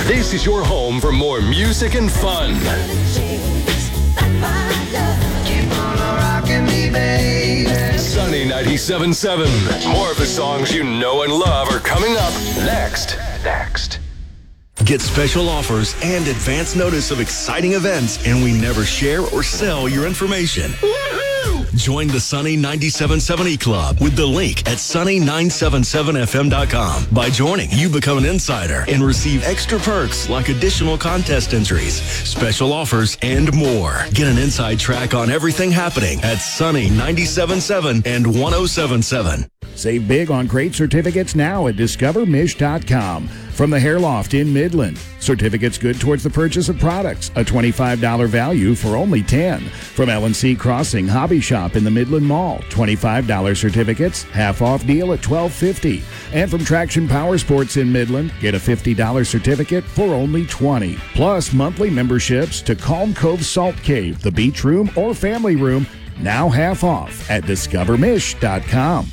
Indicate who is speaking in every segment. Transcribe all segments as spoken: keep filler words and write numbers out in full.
Speaker 1: This is your home for more music and fun. Sunny ninety-seven point seven. More of the songs you know and love are coming up next. Next. Get special offers and advance notice of exciting events, and we never share or sell your information. Join the Sunny ninety-seven point seven E-Club with the link at sunny nine seven seven f m dot com. By joining, you become an insider and receive extra perks like additional contest entries, special offers, and more. Get an inside track on everything happening at Sunny ninety-seven point seven and one oh seven point seven.
Speaker 2: Save big on great certificates now at discover mish dot com. From the Hair Loft in Midland. Certificates good towards the purchase of products. A twenty-five dollars value for only ten dollars. From L and C Crossing Hobby Shop in the Midland Mall. twenty-five dollars certificates. Half off deal at twelve fifty. And from Traction Power Sports in Midland. Get a fifty dollars certificate for only twenty dollars. Plus monthly memberships to Calm Cove Salt Cave, the Beach Room, or Family Room. Now half off at discover mish dot com.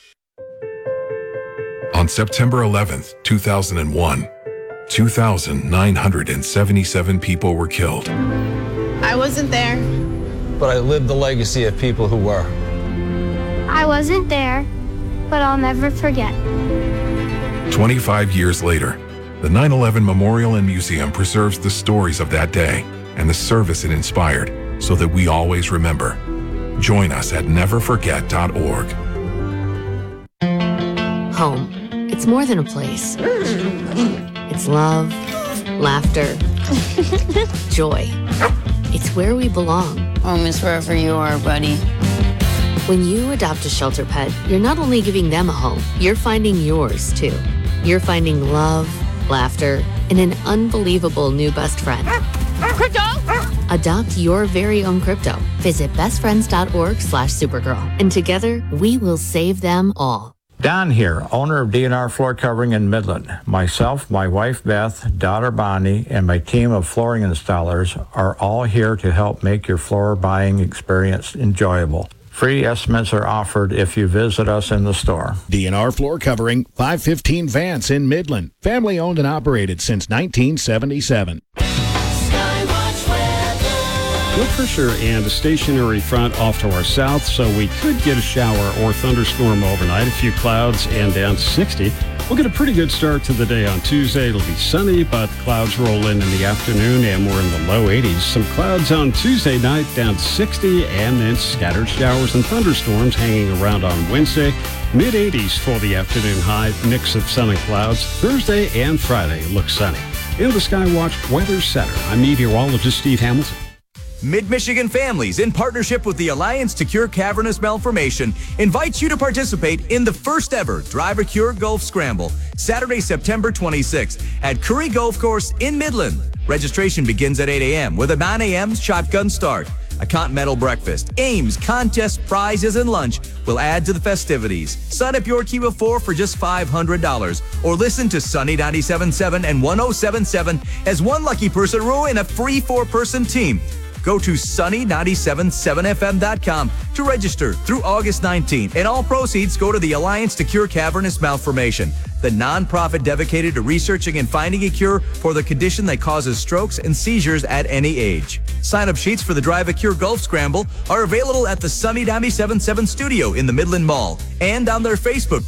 Speaker 3: On September eleventh, two thousand one, two thousand nine hundred seventy-seven people were killed.
Speaker 4: I wasn't there.
Speaker 5: But I lived the legacy of people who were.
Speaker 6: I wasn't there, but I'll never forget.
Speaker 3: twenty-five years later, the nine eleven Memorial and Museum preserves the stories of that day and the service it inspired so that we always remember. Join us at never forget dot org.
Speaker 7: Home. It's more than a place. It's love, laughter, joy. It's where we belong.
Speaker 4: Home is wherever you are, buddy.
Speaker 7: When you adopt a shelter pet, you're not only giving them a home, you're finding yours, too. You're finding love, laughter, and an unbelievable new best friend.
Speaker 4: Crypto!
Speaker 7: Adopt your very own crypto. Visit bestfriends.org slash Supergirl. And together, we will save them all.
Speaker 8: Don here, owner of D and R Floor Covering in Midland. Myself, my wife Beth, daughter Bonnie, and my team of flooring installers are all here to help make your floor buying experience enjoyable. Free estimates are offered if you visit us in the store.
Speaker 2: D and R Floor Covering, five fifteen Vance in Midland. Family owned and operated since nineteen seventy-seven.
Speaker 9: No pressure and a stationary front off to our south, so we could get a shower or thunderstorm overnight. A few clouds and down to sixty. We'll get a pretty good start to the day on Tuesday. It'll be sunny, but clouds roll in in the afternoon, and we're in the low eighties. Some clouds on Tuesday night, down to sixty, and then scattered showers and thunderstorms hanging around on Wednesday. mid eighties for the afternoon high, mix of sun and clouds. Thursday and Friday looks sunny. In the Skywatch Weather Center, I'm meteorologist Steve Hamilton.
Speaker 10: Mid-Michigan Families, in partnership with the Alliance to Cure Cavernous Malformation, invites you to participate in the first ever Drive a Cure Golf Scramble, Saturday, September twenty-sixth at Curry Golf Course in Midland. Registration begins at eight a.m. with a nine a.m. shotgun start. A continental breakfast, games, contests, prizes, and lunch will add to the festivities. Sign up your key before for just five hundred dollars or listen to Sunny ninety-seven point seven and one oh seven point seven as one lucky person will win a free four-person team. Go to sunny nine seven seven f m dot com to register through August nineteenth, and all proceeds go to the Alliance to Cure Cavernous Malformation, the nonprofit dedicated to researching and finding a cure for the condition that causes strokes and seizures at any age. Sign-up sheets for the Drive a Cure Golf Scramble are available at the Sunny ninety-seven point seven studio in the Midland Mall and on their Facebook